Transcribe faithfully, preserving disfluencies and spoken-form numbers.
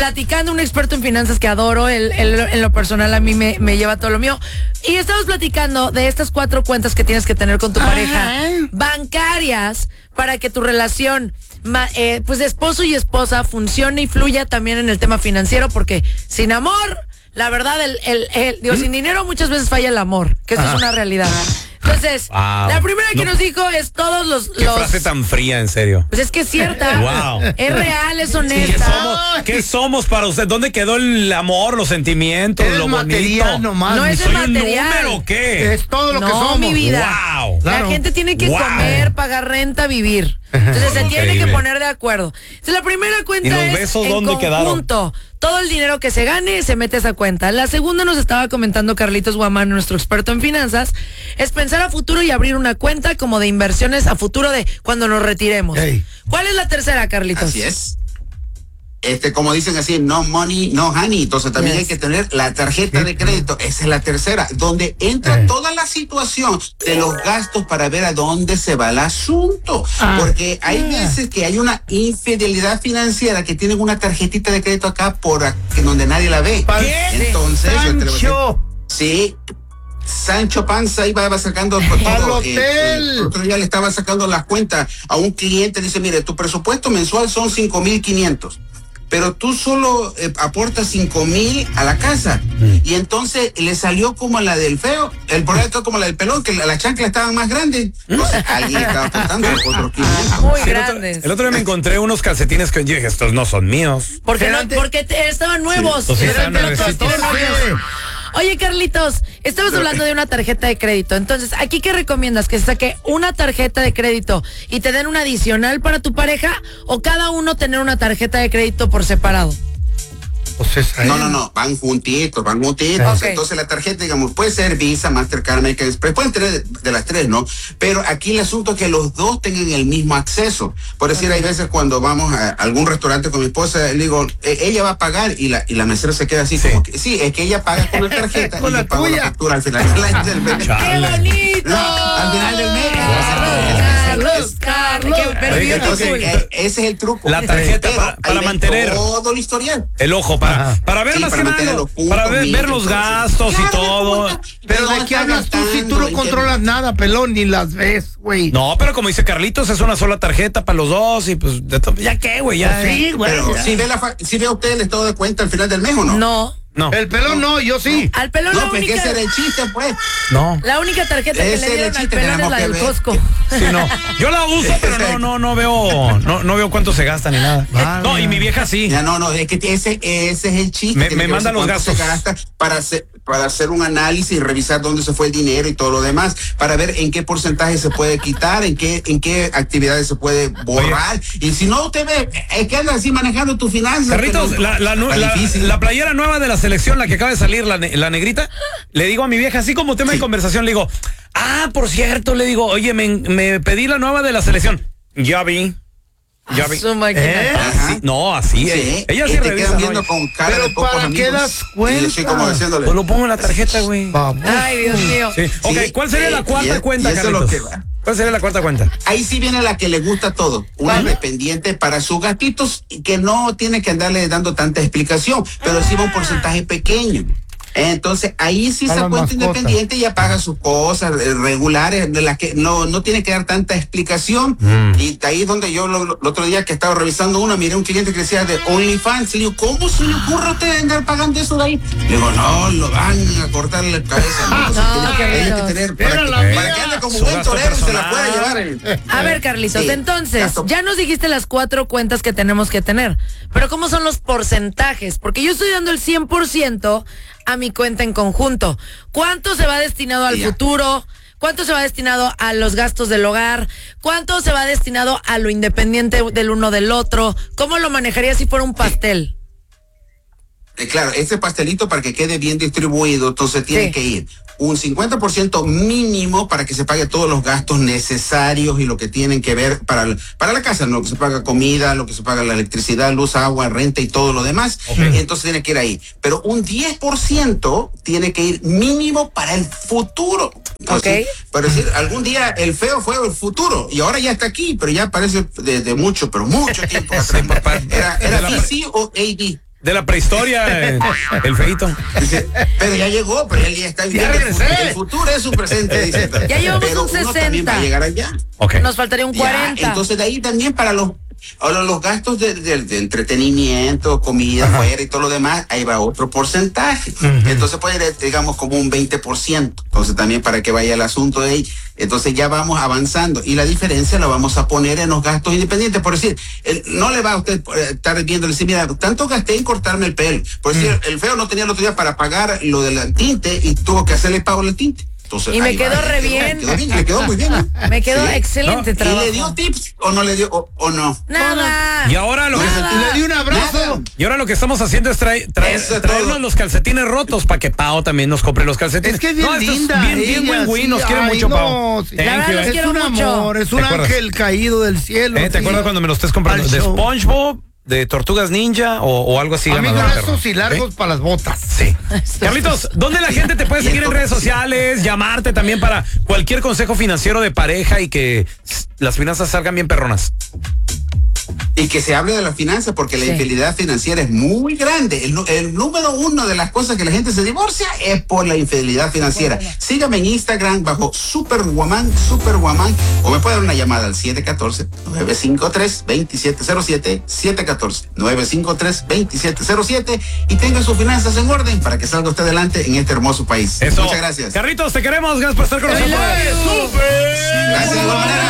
platicando un experto en finanzas que adoro, él, él en lo personal a mí me, me lleva todo lo mío. Y estamos platicando de estas cuatro cuentas que tienes que tener con tu Ajá. pareja bancarias para que tu relación ma, eh, pues de esposo y esposa funcione y fluya también en el tema financiero, porque sin amor, la verdad, el, el, el digo, ¿Mm? sin dinero muchas veces falla el amor, que eso ah. es una realidad. Entonces, wow. la primera que no. nos dijo es todos los... Qué los... frase tan fría, en serio. Pues es que es cierta. Wow. Es real, es honesta. Sí, ¿qué, somos, ¿Qué somos para usted? ¿Dónde quedó el amor, los sentimientos, es lo material bonito? Nomás. No es ¿Soy el material. un número o qué? Es todo lo no, que somos. mi vida. Wow. Claro. La gente tiene que wow. comer, pagar renta, vivir. Entonces se tiene que poner de acuerdo. Entonces la primera cuenta ¿Y los es besos en dónde conjunto. quedaron? Todo el dinero que se gane se mete a esa cuenta. La segunda nos estaba comentando Carlitos Guamán, nuestro experto en finanzas, es pensar a futuro y abrir una cuenta como de inversiones a futuro de cuando nos retiremos. Hey. ¿Cuál es la tercera, Carlitos? Así es. Este, como dicen así, no money, no honey. Entonces también yes. hay que tener la tarjeta de crédito. Esa es la tercera, donde entra eh. toda la situación de los gastos para ver a dónde se va el asunto. Ah. Porque hay yeah. veces que hay una infidelidad financiera que tienen una tarjetita de crédito acá por aquí, donde nadie la ve. ¿Qué? Entonces, Sancho. Sí. Sancho Panza iba, iba sacando por todo. Al hotel. Eh, el otro día le estaba sacando las cuentas a un cliente. Dice, mire, tu presupuesto mensual son cinco mil quinientos. Pero tú solo eh, aportas cinco mil a la casa. Mm. Y entonces le salió como la del feo, el proyecto como la del pelón, que la, la chancla estaban más grandes. Entonces alguien estaba aportando otros quinientos. Muy sí, grandes. El otro, el otro día me encontré unos calcetines que yo dije, estos no son míos. Porque, no, porque te, estaban nuevos. Sí, estaban Oye, Carlitos, estamos hablando de una tarjeta de crédito. Entonces, ¿aquí qué recomiendas? ¿Que se saque una tarjeta de crédito y te den una adicional para tu pareja? ¿O cada uno tener una tarjeta de crédito por separado? No, no, no, van juntitos, van juntitos. Okay. Entonces la tarjeta, digamos, puede ser Visa, Mastercard, American Express, pueden tener de, de las tres, ¿no? Pero aquí el asunto es que los dos tengan el mismo acceso. Por decir, okay. hay veces cuando vamos a algún restaurante con mi esposa, le digo, eh, ella va a pagar y la, y la mesera se queda así sí. como que, sí, es que ella paga con la tarjeta con y la yo pago la factura al final del mes. ¡Qué bonito! No, al final del mes. Carlos, Carlos, Oiga, entonces, eh, ese es el truco. La tarjeta para, para mantener todo el historial. El ojo, para, para ver sí, más que nada, para ver, ver los gastos y todo. Pero ¿de qué hablas tú si tú no controlas nada, pelón, ni las ves, güey? No, pero como dice Carlitos, es una sola tarjeta para los dos y pues, de to- ¿ya qué, güey? Ya. Sí, güey. Pero si ve, la fa- si ve usted el estado de cuenta al final del mes o no? No. No. El pelón no, yo sí. No. Al pelón no, la pues única... que ese era el chiste, pues. No. La única tarjeta ese que le dieron al pelón es la del ver. Costco. Sí, no. Yo la uso, pero no, no, no veo, no, no veo cuánto se gasta ni nada. Vale. No, y mi vieja sí. Ya, no, no, es que ese, ese es el chiste. Me, me manda los gastos. Se gasta para hacer, para hacer un análisis y revisar dónde se fue el dinero y todo lo demás, para ver en qué porcentaje se puede quitar, en qué, en qué actividades se puede borrar. Oye. Y si no, usted ve, es que anda así manejando tus finanzas. Carritos, la, la, la, la, la playera nueva de la selección, la que acaba de salir, la, la negrita, le digo a mi vieja, así como tema sí. de conversación, le digo, ah, por cierto, le digo, oye, me, me pedí la nueva de la selección. Ya vi. Ya vi. ¿Eh? Así, no, así. Sí. Eh. Ella sí revisa. Viendo con cara pero de pocos ¿para amigos, qué das cuenta? Sí, como diciéndole. Pues lo pongo en la tarjeta, güey. Ay, Dios mío. Sí. Ok, ¿cuál sería sí, la cuarta y, cuenta, y Carlitos? ¿Cuál sería la cuarta cuenta? Ahí sí viene la que le gusta todo, una ¿Vale? independiente para sus gatitos que no tiene que andarle dando tanta explicación, pero ah. sí va un porcentaje pequeño. Entonces ahí sí esa cuenta mascota. Independiente ya paga sus cosas regulares de las que no no tiene que dar tanta explicación mm. y ahí es donde yo lo, lo, el otro día que estaba revisando una miré un cliente que decía de OnlyFans y le digo, ¿cómo se le ocurre a usted andar pagando eso de ahí? Le digo, no, lo van a cortar la cabeza. No, no, tiene, tiene que tener para que, para que ande como un buen torero se la pueda llevar. El, a ver, Carlitos, sí, entonces gasto. Ya nos dijiste las cuatro cuentas que tenemos que tener, pero ¿cómo son los porcentajes? Porque yo estoy dando el cien por ciento a mi cuenta en conjunto. ¿Cuánto se va destinado al yeah. futuro? ¿Cuánto se va destinado a los gastos del hogar? ¿Cuánto se va destinado a lo independiente del uno del otro? ¿Cómo lo manejaría si fuera un pastel? Eh, claro, este pastelito para que quede bien distribuido, entonces tiene sí. que ir un cincuenta por ciento mínimo para que se pague todos los gastos necesarios y lo que tienen que ver para, para la casa, lo que se paga comida, lo que se paga la electricidad, luz, agua, renta y todo lo demás. Okay. Entonces tiene que ir ahí. Pero un diez por ciento tiene que ir mínimo para el futuro. Entonces, okay. Para decir, algún día el feo fue el futuro y ahora ya está aquí, pero ya parece de, de mucho, pero mucho tiempo atrás. Era, era B C o A D. De la prehistoria, el, el feito. Dice, pero ya llegó, pero él ya está viviendo. El futuro, el futuro es su presente, dice. Ya llevamos pero un uno sesenta. también va a llegar allá. Okay. Nos faltaría un cuarenta. Ya, entonces de ahí también para los Ahora, los gastos de, de, de entretenimiento, comida Ajá. fuera y todo lo demás, ahí va otro porcentaje. Uh-huh. Entonces puede ir, digamos, como un veinte por ciento. Entonces también para que vaya el asunto de ahí. Entonces ya vamos avanzando. Y la diferencia la vamos a poner en los gastos independientes. Por decir, el, no le va a usted estar viendo, decir, mira, tanto gasté en cortarme el pelo. Por decir, uh-huh. el feo no tenía el otro día para pagar lo del tinte y tuvo que hacerle pago al tinte. Entonces, y me quedó va, re quedó, bien. quedó bien. Le quedó muy bien. ¿Eh? Me quedó sí. excelente ¿No? trabajo. ¿Y le dio tips o no le dio o, o no? Nada. Y ahora lo Nada. que Le di un abrazo. Nada. y ahora lo que estamos haciendo es traer, traer, Eso es traernos todo. los calcetines rotos para que Pao también nos compre los calcetines. Es que es bien no, esto linda. Es bien, bien ella, win-win, sí, nos quiere ay, mucho, no, Pao. sí. Thank La verdad, you, los eh. Es quiero un mucho. amor, es ¿Te un acuerdas? ángel caído del cielo. Eh, ¿Te sí. acuerdas cuando me lo estés comprando? Al ¿De show. SpongeBob? ¿De Tortugas Ninja? ¿O, o algo así? A mí ganador, gruesos perro? y largos ¿Eh? para las botas. Sí. Carlitos, ¿dónde la gente te puede Y seguir en entonces- redes sociales? Llamarte también para cualquier consejo financiero de pareja y que s- las finanzas salgan bien perronas. Y que se hable de las finanzas, porque la Sí. infidelidad financiera es muy grande. El, nu- el número uno de las cosas que la gente se divorcia es por la infidelidad financiera. Sígame en Instagram bajo Superwoman, Superwoman, o me puede dar una llamada al siete uno cuatro, nueve cinco tres, dos siete cero siete, siete uno cuatro, nueve cinco tres, dos siete cero siete, y tenga sus finanzas en orden para que salga usted adelante en este hermoso país. Eso. Muchas gracias. Carlitos, te queremos. Gracias por estar con I nosotros. love you. ¡Súper! Gracias de igual manera.